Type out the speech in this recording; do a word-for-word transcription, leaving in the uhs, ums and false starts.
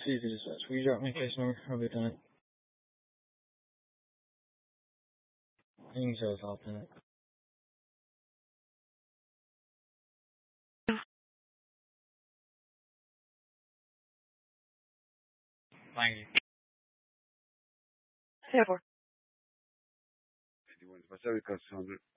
Please dispatch. Will you drop me case number? I'll be done. I can show us all tonight. Thank you. Yeah, four. Anyone, what's up, Cassandra?